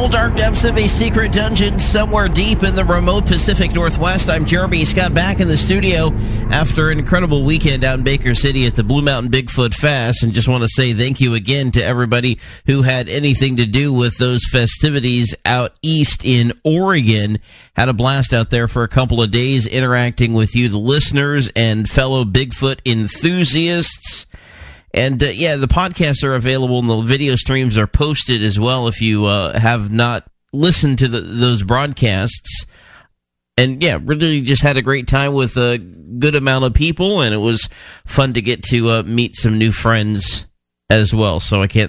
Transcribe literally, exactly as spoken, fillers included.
cold, dark depths of a secret dungeon somewhere deep in the remote Pacific Northwest. I'm Jeremy Scott, back in the studio after an incredible weekend out in Baker City at the Blue Mountain Bigfoot Fest, and just want to say thank you again to everybody who had anything to do with those festivities out east in Oregon. Had a blast out there for a couple of days interacting with you, the listeners and fellow Bigfoot enthusiasts. And, uh, yeah, the podcasts are available and the video streams are posted as well if you uh, have not listened to the, those broadcasts. And, yeah, really just had a great time with a good amount of people, and it was fun to get to uh, meet some new friends as well. So I can't